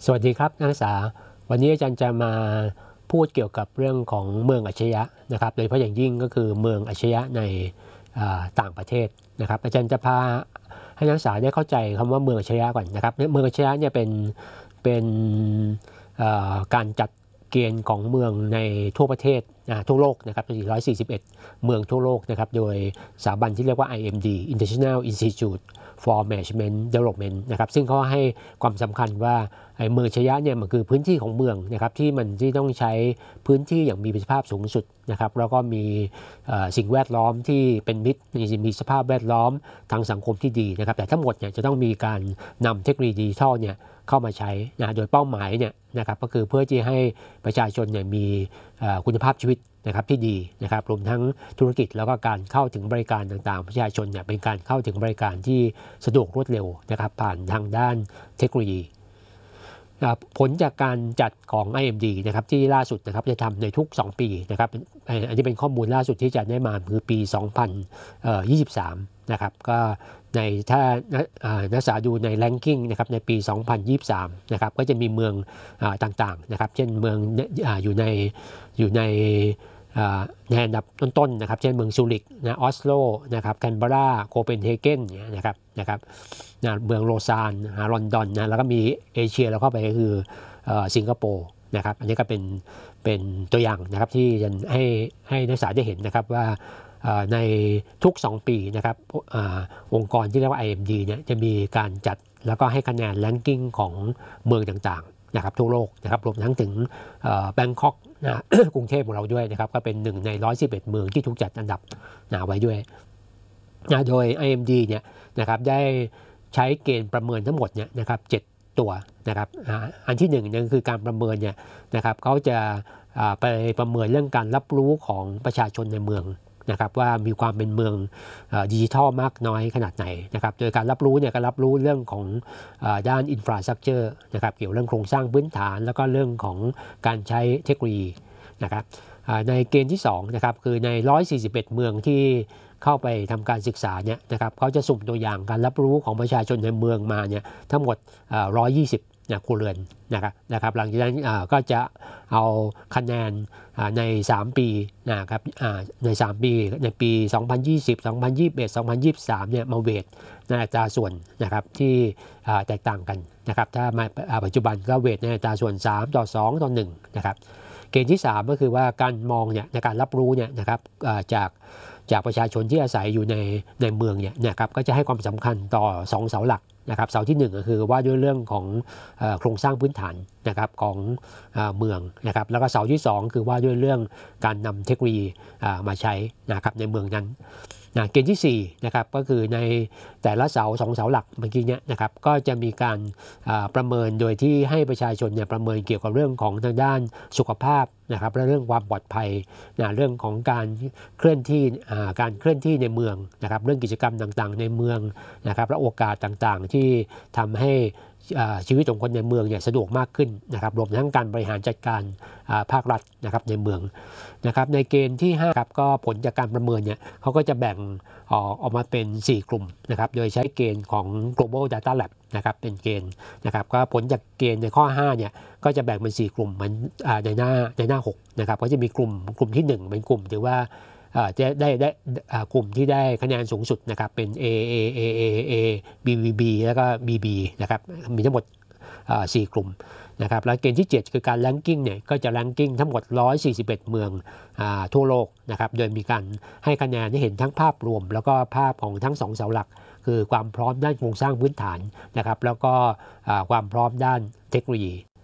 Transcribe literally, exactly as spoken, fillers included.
สวัสดีครับนักศึกษาวันนี้อาจารย์จะมาพูดเกี่ยวกับเรื่องของเมืองอัจฉริยะนะครับโดยเฉพาะอย่างยิ่งก็คือเมืองอัจฉริยะในต่างประเทศนะครับอาจารย์จะพาให้นักศึกษาได้เข้าใจคำว่าเมืองอัจฉริยะก่อนนะครับเมืองอัจฉริยะเนี่ยเป็นเป็นการจัดเกณฑ์ของเมืองในทั่วประเทศทั่วโลกนะครับสี่ร้อยสี่สิบเอ็ดเมืองทั่วโลกนะครับโดยสถาบันที่เรียกว่า ไอ เอ็ม ดี International Institute for Management Development นะครับซึ่งเขาให้ความสำคัญว่าเมืองอัจฉริยะเนี่ยมันคือพื้นที่ของเมืองนะครับที่มันที่ต้องใช้พื้นที่อย่างมีประสิทธิภาพสูงสุดนะครับแล้วก็มีสิ่งแวดล้อมที่เป็นมิตรมีสภาพแวดล้อมทางสังคมที่ดีนะครับแต่ทั้งหมดเนี่ยจะต้องมีการนำเทคโนโลยีดิจิทัลเนี่ยเข้ามาใช้นะโดยเป้าหมายเนี่ยนะครับก็คือเพื่อที่ให้ประชาชนเนี่ยมีคุณภาพชีวิตนะครับที่ดีนะครับรวมทั้งธุรกิจแล้วก็การเข้าถึงบริการต่างๆประชาชนเนี่ยเป็นการเข้าถึงบริการที่สะดวกรวดเร็วนะครับผ่านทางด้านเทคโนโลยีผลจากการจัดของ ไอ เอ็ม ดี นะครับที่ล่าสุดนะครับจะทำในทุกสองปีนะครับอันนี้เป็นข้อมูลล่าสุดที่จะได้มาคือปีสองพันยี่สิบสามนะครับก็ในถ้านักศึกษาดูใน ranking นะครับในปีสองพันยี่สิบสามนะครับก็จะมีเมืองต่างๆนะครับเช่นเมืองอยู่ในอยู่ในในอันดับต้นๆนะครับเช่นเมืองซูริกนะออสโลนะครับแคนเบอราโคเปนเฮเกนนะครับนะครับนะเมืองโลซานลอนดอนนะแล้วก็มีเอเชียแล้วเข้าไปก็คือสิงคโปร์นะครับอันนี้ก็เป็นเป็นตัวอย่างนะครับที่จะให้ให้นักศึกษาได้เห็นนะครับว่าในทุกสองปีนะครับองค์กรที่เรียกว่า ไอ เอ็ม ดี เนี่ยจะมีการจัดแล้วก็ให้คะแนน ranking ของเมืองต่างๆนะครับทั่วโลกนะครับรวมทั้งถึงแบงคอกนะกรุงเทพของเราด้วยนะครับก็เป็นหนึ่งในหนึ่งร้อยสิบเอ็ดเมืองที่ถูกจัดอันดับนะไว้ด้วยนะโดย ไอ เอ็ม ดี เนี่ยนะครับได้ใช้เกณฑ์ประเมินทั้งหมดเนี่ยนะครับเจ็ดตัวนะครับอันที่หนึ่งนั่นคือการประเมินเนี่ยนะครับเขาจะไปประเมินเรื่องการรับรู้ของประชาชนในเมืองนะครับว่ามีความเป็นเมืองดิจิทัลมากน้อยขนาดไหนนะครับโดยการรับรู้เนี่ยก็รับรู้เรื่องของด้านอินฟราสตรัคเจอร์นะครับเกี่ยวเรื่องโครงสร้างพื้นฐานแล้วก็เรื่องของการใช้เทคโนโลยีนะครับในเกณฑ์ที่สองนะครับคือในหนึ่งร้อยสี่สิบเอ็ดเมืองที่เข้าไปทำการศึกษาเนี่ยนะครับเขาจะสุ่มตัวอย่างการรับรู้ของประชาชนในเมืองมาเนี่ยทั้งหมดหนึ่งร้อยยี่สิบนะครัวเรือนนะครับนะครับหลังจากนั้นก็จะเอาคะแนนในสามปีนะครับในสามปีในปีสองพันยี่สิบ สองพันยี่สิบเอ็ด สองพันยี่สิบสามเนี่ยมาเวทในอัตราส่วนนะครับที่แตกต่างกันนะครับถ้ามาปัจจุบันก็เวทในอัตราส่วนสามต่อสองต่อหนึ่งนะครับเกณฑ์ที่สามก็คือว่าการมองเนี่ยในการรับรู้เนี่ยนะครับจากจากประชาชนที่อาศัยอยู่ในในเมืองเนี่ยนะครับก็จะให้ความสำคัญต่อสองเสาหลักนะครับเสาที่หนึ่งก็คือว่าด้วยเรื่องของโครงสร้างพื้นฐานนะครับของเมืองนะครับแล้วก็เสาที่สองคือว่าด้วยเรื่องการนำเทคโนโลยีมาใช้นะครับในเมืองนั้นนะเกณฑ์ที่สี่นะครับก็คือในแต่ละเสาสองเสาหลักเมื่อกี้เนี่ยนะครับก็จะมีการประเมินโดยที่ให้ประชาชนเนี่ยประเมินเกี่ยวกับเรื่องของทางด้านสุขภาพนะครับและเรื่องความปลอดภัยนะเรื่องของการเคลื่อนที่การเคลื่อนที่ในเมืองนะครับเรื่องกิจกรรมต่างๆในเมืองนะครับและโอกาสต่างๆที่ทำให้ชีวิตของคนในเมืองเนี่ยสะดวกมากขึ้นนะครับรวมทั้งการบริหารจัดการภาครัฐนะครับในเมืองนะครับในเกณฑ์ที่ห้าครับก็ผลจากการประเมินเนี่ยเขาก็จะแบ่งออกมาเป็นสี่กลุ่มนะครับโดยใช้เกณฑ์ของ global data lab นะครับเป็นเกณฑ์นะครับก็ผลจากเกณฑ์ในข้อห้าเนี่ยก็จะแบ่งเป็นสี่กลุ่มเหมือนในหน้าในหน้าหกนะครับก็จะมีกลุ่มกลุ่มที่หนึ่งเป็นกลุ่มถือว่าจะได้ได้กลุ่มที่ได้คะแนนสูงสุดนะครับเป็น A A A A A B B B แล้วก็ B B นะครับมีทั้งหมดสี่กลุ่มนะครับแล้วเกณฑ์ที่เจ็ดคือการ ranking เนี่ยก็จะ ranking ทั้งหมดหนึ่งร้อยสี่สิบเอ็ดเมืองทั่วโลกนะครับโดยมีการให้คะแนนให้เห็นทั้งภาพรวมแล้วก็ภาพของทั้งสองเสาหลักคือความพร้อมด้านโครงสร้างพื้นฐานนะครับแล้วก็ความพร้อมด้านเทคโนโลยี